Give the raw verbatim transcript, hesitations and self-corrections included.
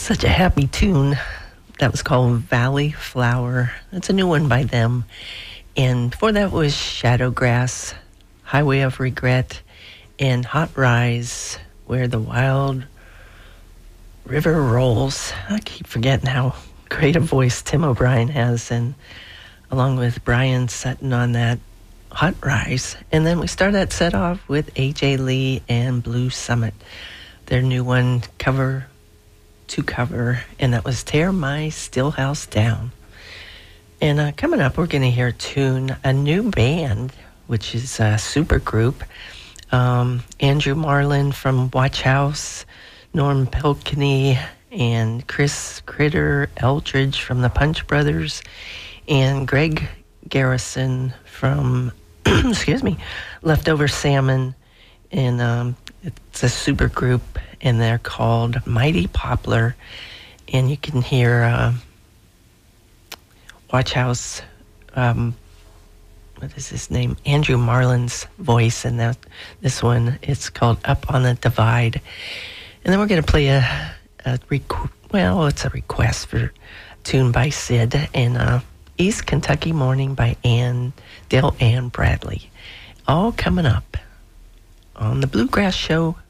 Such a happy tune. That was called Valley Flower. That's a new one by them. And before that was Shadowgrass, Highway of Regret, and Hot Rise, Where the Wild River Rolls. I keep forgetting how great a voice Tim O'Brien has, and along with Brian Sutton on that Hot Rise. And then we started that set off with A J Lee and Blue Summit, their new one cover to cover, and that was Tear My Stillhouse Down. And uh, coming up, we're going to hear a tune, a new band, which is a super group. Um, Andrew Marlin from Watch House, Norm Pelkney, and Chris Critter Eldridge from the Punch Brothers, and Greg Garrison from, excuse me, Leftover Salmon. And um, it's a super group, and they're called Mighty Poplar. And you can hear uh, Watch House, um, what is his name? Andrew Marlin's voice, and that this one, it's called Up on the Divide. And then we're going to play a, a requ- well, it's a request for a tune by Sid, and uh, East Kentucky Morning by Ann, Dale Ann Bradley. All coming up on the Bluegrass Show